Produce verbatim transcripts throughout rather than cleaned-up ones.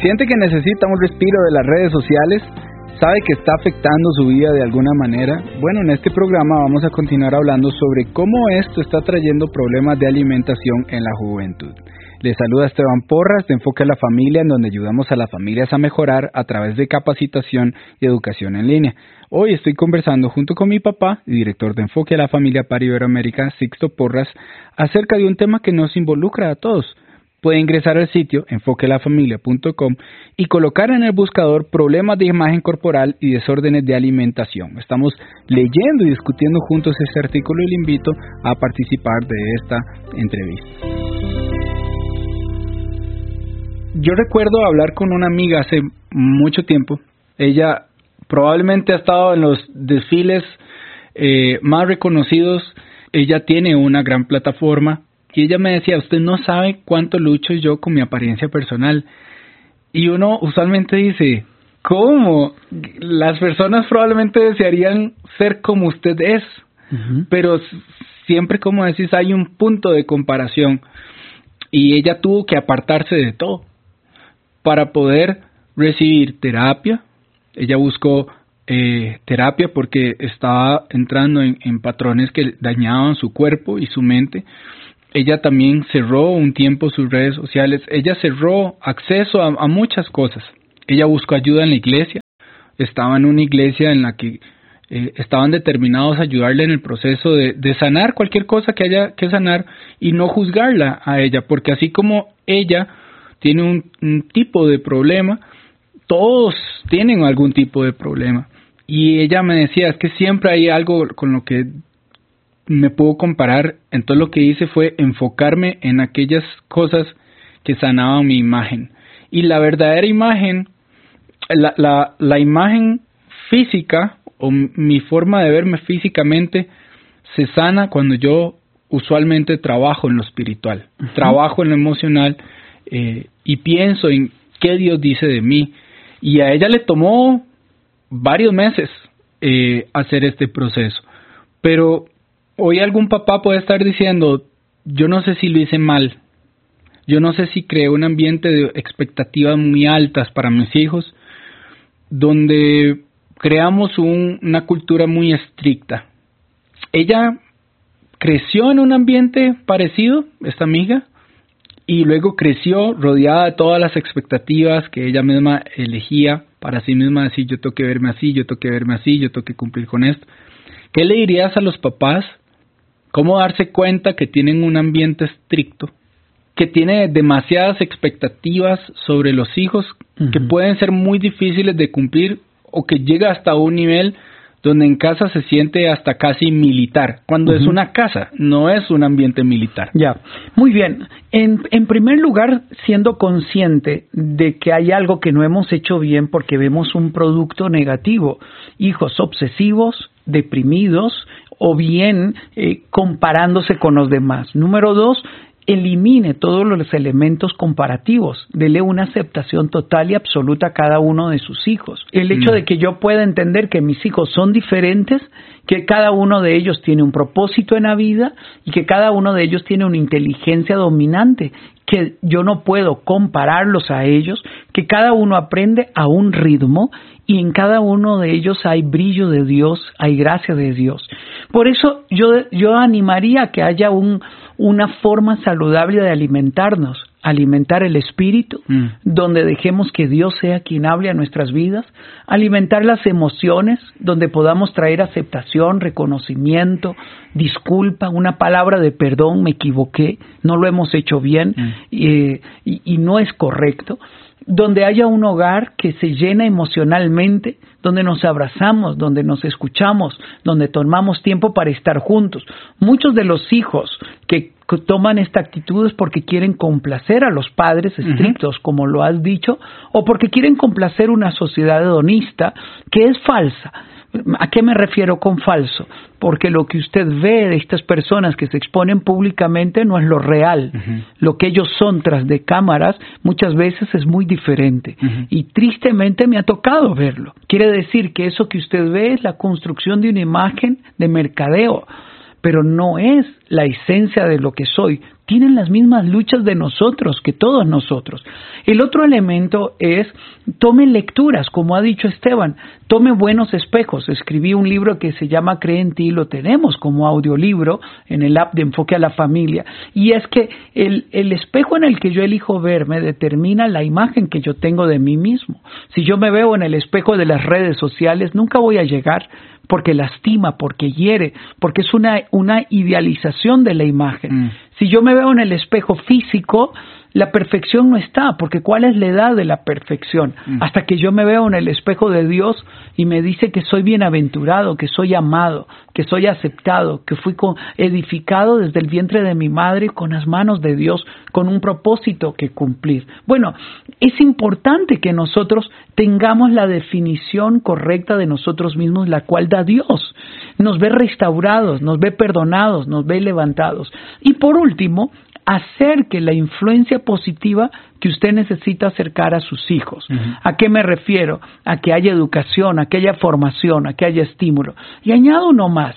¿Siente que necesita un respiro de las redes sociales? ¿Sabe que está afectando su vida de alguna manera? Bueno, en este programa vamos a continuar hablando sobre cómo esto está trayendo problemas de alimentación en la juventud. Les saluda Esteban Porras de Enfoque a la Familia, en donde ayudamos a las familias a mejorar a través de capacitación y educación en línea. Hoy estoy conversando junto con mi papá, director de Enfoque a la Familia para Iberoamérica, Sixto Porras, acerca de un tema que nos involucra a todos. Puede ingresar al sitio enfoque a la familia punto com y colocar en el buscador problemas de imagen corporal y desórdenes de alimentación. Estamos leyendo y discutiendo juntos este artículo y le invito a participar de esta entrevista. Yo recuerdo hablar con una amiga hace mucho tiempo. Ella probablemente ha estado en los desfiles eh, más reconocidos. Ella tiene una gran plataforma. Y ella me decía, usted no sabe cuánto lucho yo con mi apariencia personal. Y uno usualmente dice, ¿cómo? Las personas probablemente desearían ser como usted es. Uh-huh. Pero siempre, como decís, hay un punto de comparación. Y ella tuvo que apartarse de todo para poder recibir terapia. Ella buscó eh, terapia porque estaba entrando en, en patrones que dañaban su cuerpo y su mente. Ella también cerró un tiempo sus redes sociales. Ella cerró acceso a, a muchas cosas. Ella buscó ayuda en la iglesia. Estaba en una iglesia en la que eh, estaban determinados a ayudarle en el proceso de, de sanar cualquier cosa que haya que sanar y no juzgarla a ella. Porque así como ella tiene un, un tipo de problema, todos tienen algún tipo de problema. Y ella me decía, es que siempre hay algo con lo que me puedo comparar. Entonces lo que hice fue enfocarme en aquellas cosas que sanaban mi imagen. Y la verdadera imagen, la, la, la imagen física o mi forma de verme físicamente se sana cuando yo usualmente trabajo en lo espiritual, uh-huh. trabajo en lo emocional eh, y pienso en qué Dios dice de mí. Y a ella le tomó varios meses eh, hacer este proceso. Pero hoy algún papá puede estar diciendo, yo no sé si lo hice mal, yo no sé si creé un ambiente de expectativas muy altas para mis hijos, donde creamos un, una cultura muy estricta. Ella creció en un ambiente parecido, esta amiga, y luego creció rodeada de todas las expectativas que ella misma elegía para sí misma, decir yo tengo que verme así, yo tengo que verme así, yo tengo que cumplir con esto. ¿Qué le dirías a los papás? ¿Cómo darse cuenta que tienen un ambiente estricto, que tiene demasiadas expectativas sobre los hijos, uh-huh. que pueden ser muy difíciles de cumplir o que llega hasta un nivel donde en casa se siente hasta casi militar, cuando uh-huh. es una casa, no es un ambiente militar? Ya, muy bien. En, en primer lugar, siendo consciente de que hay algo que no hemos hecho bien porque vemos un producto negativo, hijos obsesivos, deprimidos, o bien eh, comparándose con los demás. Número dos, elimine todos los elementos comparativos. Dele una aceptación total y absoluta a cada uno de sus hijos. El hecho mm. de que yo pueda entender que mis hijos son diferentes, que cada uno de ellos tiene un propósito en la vida y que cada uno de ellos tiene una inteligencia dominante, que yo no puedo compararlos a ellos, que cada uno aprende a un ritmo y en cada uno de ellos hay brillo de Dios, hay gracia de Dios. Por eso yo, yo animaría a que haya un, una forma saludable de alimentarnos, alimentar el espíritu, mm. donde dejemos que Dios sea quien hable a nuestras vidas, alimentar las emociones, donde podamos traer aceptación, reconocimiento, disculpa, una palabra de perdón, me equivoqué, no lo hemos hecho bien mm. eh, y, y no es correcto. Donde haya un hogar que se llena emocionalmente, donde nos abrazamos, donde nos escuchamos, donde tomamos tiempo para estar juntos. Muchos de los hijos que toman esta actitud es porque quieren complacer a los padres estrictos, uh-huh. como lo has dicho, o porque quieren complacer una sociedad hedonista que es falsa. ¿A qué me refiero con falso? Porque lo que usted ve de estas personas que se exponen públicamente no es lo real. Uh-huh. Lo que ellos son tras de cámaras muchas veces es muy diferente. Uh-huh. Y tristemente me ha tocado verlo. Quiere decir que eso que usted ve es la construcción de una imagen de mercadeo. pero no es la esencia de lo que soy. Tienen las mismas luchas de nosotros, que todos nosotros. El otro elemento es, tome lecturas, como ha dicho Esteban, tome buenos espejos. Escribí un libro que se llama Cree en ti, lo tenemos como audiolibro en el app de Enfoque a la Familia. Y es que el, el espejo en el que yo elijo verme determina la imagen que yo tengo de mí mismo. Si yo me veo en el espejo de las redes sociales, nunca voy a llegar, porque lastima, porque hiere, porque es una, una idealización de la imagen. Mm. Si yo me veo en el espejo físico, la perfección no está, porque ¿cuál es la edad de la perfección? Mm. Hasta que yo me veo en el espejo de Dios y me dice que soy bienaventurado, que soy amado, que soy aceptado, que fui edificado desde el vientre de mi madre con las manos de Dios, con un propósito que cumplir. Bueno, es importante que nosotros tengamos la definición correcta de nosotros mismos, la cual da Dios. Nos ve restaurados, nos ve perdonados, nos ve levantados. Y por último, hacer que la influencia positiva que usted necesita acercar a sus hijos. Uh-huh. ¿A qué me refiero? A que haya educación, a que haya formación, a que haya estímulo. Y añado uno más.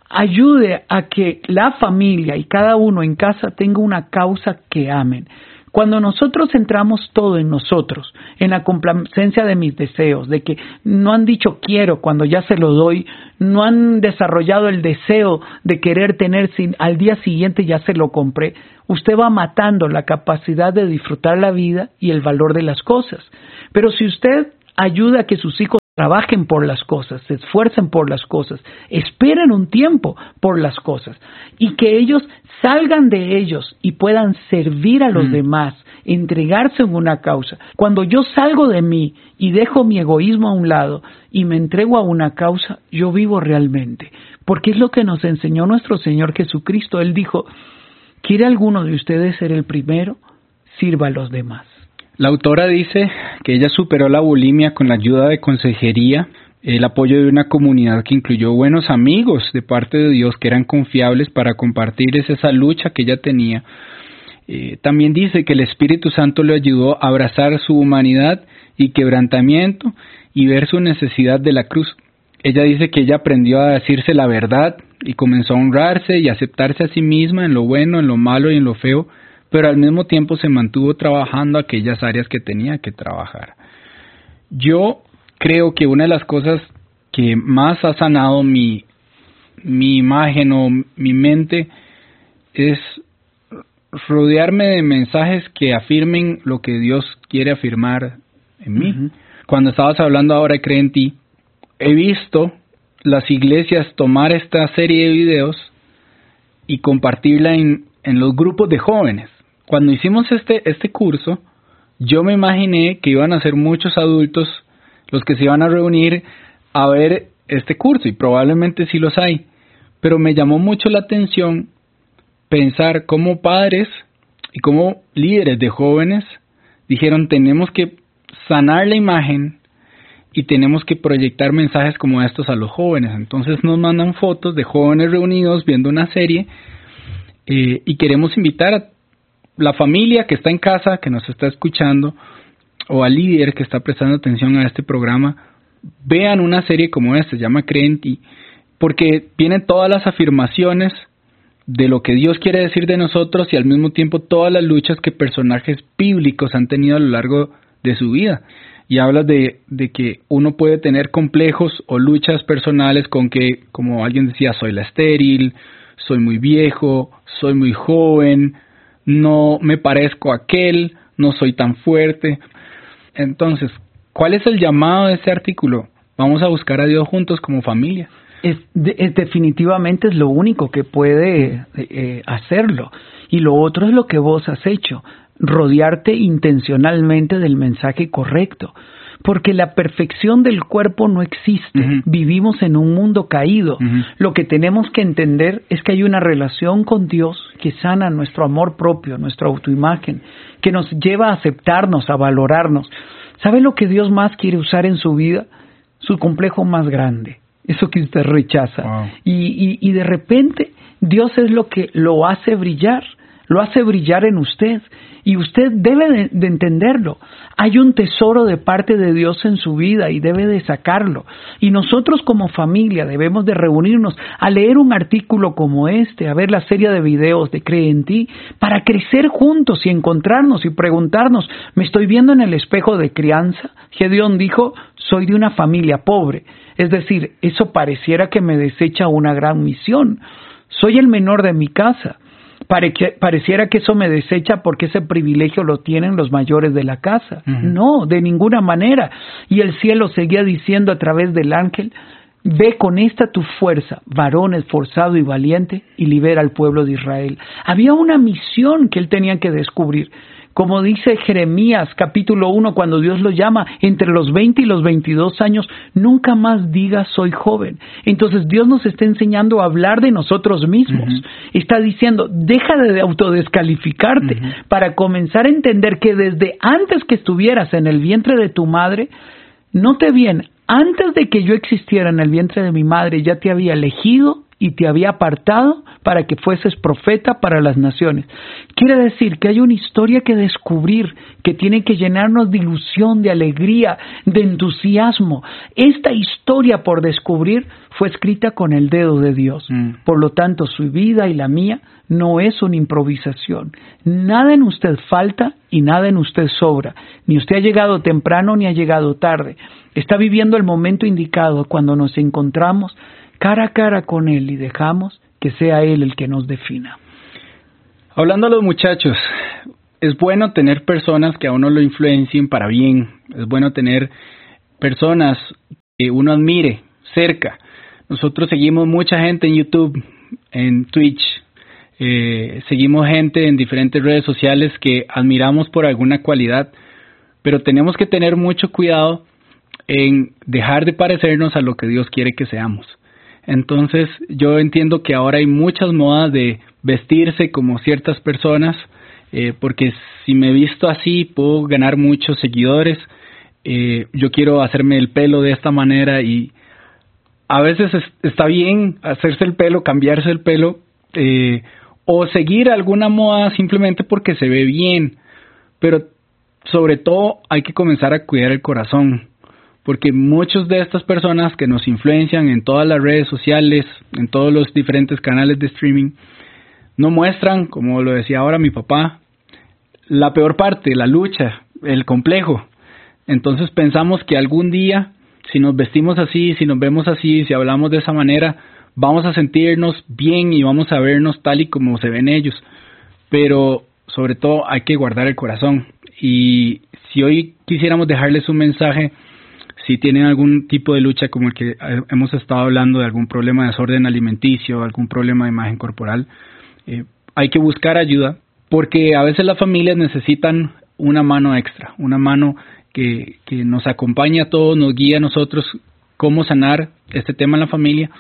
Ayude a que la familia y cada uno en casa tenga una causa que amen. Cuando nosotros centramos todo en nosotros, en la complacencia de mis deseos, de que no han dicho quiero cuando ya se lo doy, no han desarrollado el deseo de querer tener, sin, al día siguiente ya se lo compré, usted va matando la capacidad de disfrutar la vida y el valor de las cosas. Pero si usted ayuda a que sus hijos trabajen por las cosas, se esfuercen por las cosas, esperen un tiempo por las cosas y que ellos salgan de ellos y puedan servir a los mm. demás, entregarse en una causa. Cuando yo salgo de mí y dejo mi egoísmo a un lado y me entrego a una causa, yo vivo realmente. Porque es lo que nos enseñó nuestro Señor Jesucristo. Él dijo, ¿quiere alguno de ustedes ser el primero? Sirva a los demás. La autora dice que ella superó la bulimia con la ayuda de consejería, el apoyo de una comunidad que incluyó buenos amigos de parte de Dios que eran confiables para compartir esa lucha que ella tenía. Eh, también dice que el Espíritu Santo le ayudó a abrazar su humanidad y quebrantamiento y ver su necesidad de la cruz. Ella dice que ella aprendió a decirse la verdad y comenzó a honrarse y aceptarse a sí misma en lo bueno, en lo malo y en lo feo, pero al mismo tiempo se mantuvo trabajando aquellas áreas que tenía que trabajar. Yo creo que una de las cosas que más ha sanado mi, mi imagen o mi mente es rodearme de mensajes que afirmen lo que Dios quiere afirmar en mí. Uh-huh. Cuando estabas hablando ahora de Cree en ti, he visto las iglesias tomar esta serie de videos y compartirla en, en los grupos de jóvenes. Cuando hicimos este, este curso, yo me imaginé que iban a ser muchos adultos los que se iban a reunir a ver este curso, y probablemente sí los hay. Pero me llamó mucho la atención pensar cómo padres y como líderes de jóvenes dijeron, tenemos que sanar la imagen y tenemos que proyectar mensajes como estos a los jóvenes. Entonces nos mandan fotos de jóvenes reunidos viendo una serie eh, y queremos invitar a la familia que está en casa, que nos está escuchando, o al líder que está prestando atención a este programa, vean una serie como esta, se llama Cree en ti, porque vienen todas las afirmaciones de lo que Dios quiere decir de nosotros y al mismo tiempo todas las luchas que personajes bíblicos han tenido a lo largo de su vida. Y hablas de, de que uno puede tener complejos o luchas personales con que, como alguien decía, soy la estéril, soy muy viejo, soy muy joven, no me parezco a aquel, no soy tan fuerte. Entonces, ¿cuál es el llamado de este artículo? Vamos a buscar a Dios juntos como familia. Es, es definitivamente es lo único que puede eh, hacerlo. Y lo otro es lo que vos has hecho, rodearte intencionalmente del mensaje correcto. Porque la perfección del cuerpo no existe. Uh-huh. Vivimos en un mundo caído. Uh-huh. Lo que tenemos que entender es que hay una relación con Dios que sana nuestro amor propio, nuestra autoimagen, que nos lleva a aceptarnos, a valorarnos. ¿Sabe lo que Dios más quiere usar en su vida? Su complejo más grande. Eso que usted rechaza. Wow. Y, y, y de repente Dios es lo que lo hace brillar. Lo hace brillar en usted. Y usted debe de, de entenderlo. Hay un tesoro de parte de Dios en su vida y debe de sacarlo. Y nosotros como familia debemos de reunirnos a leer un artículo como este, a ver la serie de videos de Cree en Ti, para crecer juntos y encontrarnos y preguntarnos, ¿me estoy viendo en el espejo de crianza? Gedeón dijo, soy de una familia pobre. Es decir, eso pareciera que me desecha una gran misión. Soy el menor de mi casa. Pareciera que eso me desecha porque ese privilegio lo tienen los mayores de la casa. Uh-huh. No, de ninguna manera. Y el cielo seguía diciendo a través del ángel, ve con esta tu fuerza, varón esforzado y valiente, y libera al pueblo de Israel. Había una misión que él tenía que descubrir. Como dice Jeremías capítulo uno, cuando Dios lo llama, entre los veinte y los veintidós años, nunca más digas soy joven. Entonces Dios nos está enseñando a hablar de nosotros mismos. Uh-huh. Está diciendo, deja de autodescalificarte uh-huh. para comenzar a entender que desde antes que estuvieras en el vientre de tu madre, note bien, antes de que yo existiera en el vientre de mi madre, ya te había elegido y te había apartado para que fueses profeta para las naciones. Quiere decir que hay una historia que descubrir, que tiene que llenarnos de ilusión, de alegría, de entusiasmo. Esta historia por descubrir fue escrita con el dedo de Dios. Mm. Por lo tanto, su vida y la mía no es una improvisación. Nada en usted falta y nada en usted sobra. Ni usted ha llegado temprano ni ha llegado tarde. Está viviendo el momento indicado cuando nos encontramos cara a cara con Él y dejamos que sea Él el que nos defina. Hablando a los muchachos, es bueno tener personas que a uno lo influencien para bien. Es bueno tener personas que uno admire cerca. Nosotros seguimos mucha gente en YouTube, en Twitch, eh, seguimos gente en diferentes redes sociales que admiramos por alguna cualidad, pero tenemos que tener mucho cuidado en dejar de parecernos a lo que Dios quiere que seamos. Entonces yo entiendo que ahora hay muchas modas de vestirse como ciertas personas, eh, porque si me visto así puedo ganar muchos seguidores. Eh, yo quiero hacerme el pelo de esta manera y a veces es, está bien hacerse el pelo, cambiarse el pelo, eh, o seguir alguna moda simplemente porque se ve bien, pero sobre todo hay que comenzar a cuidar el corazón. Porque muchas de estas personas que nos influencian en todas las redes sociales, en todos los diferentes canales de streaming, no muestran, como lo decía ahora mi papá, la peor parte, la lucha, el complejo. Entonces pensamos que algún día, si nos vestimos así, si nos vemos así, si hablamos de esa manera, vamos a sentirnos bien y vamos a vernos tal y como se ven ellos. Pero sobre todo hay que guardar el corazón. Y si hoy quisiéramos dejarles un mensaje, si tienen algún tipo de lucha como el que hemos estado hablando, de algún problema de desorden alimenticio, algún problema de imagen corporal, eh, hay que buscar ayuda, porque a veces las familias necesitan una mano extra, una mano que, que nos acompañe a todos, nos guíe a nosotros cómo sanar este tema en la familia,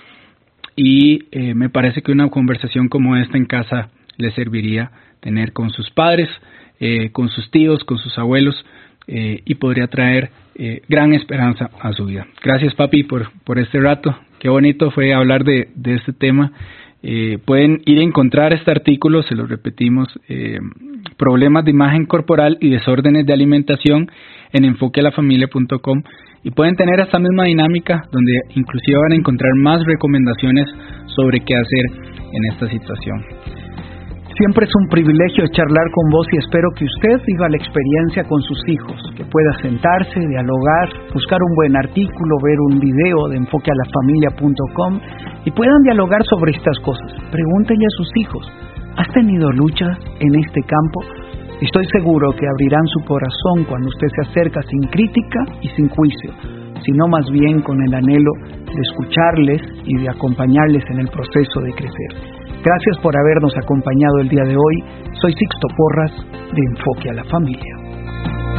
y eh, me parece que una conversación como esta en casa le serviría tener con sus padres, eh, con sus tíos, con sus abuelos, eh, y podría traer eh, gran esperanza a su vida. Gracias, papi, por, por este rato. Qué bonito fue hablar de, de este tema. Eh, pueden ir a encontrar este artículo, se lo repetimos, eh, problemas de imagen corporal y desórdenes de alimentación en enfoque a la familia punto com, y pueden tener esta misma dinámica donde inclusive van a encontrar más recomendaciones sobre qué hacer en esta situación. Siempre es un privilegio charlar con vos y espero que usted viva la experiencia con sus hijos, que pueda sentarse, dialogar, buscar un buen artículo, ver un video de enfoque a la familia punto com y puedan dialogar sobre estas cosas. Pregúntenle a sus hijos, ¿has tenido lucha en este campo? Estoy seguro que abrirán su corazón cuando usted se acerca sin crítica y sin juicio, sino más bien con el anhelo de escucharles y de acompañarles en el proceso de crecer. Gracias por habernos acompañado el día de hoy. Soy Sixto Porras, de Enfoque a la Familia.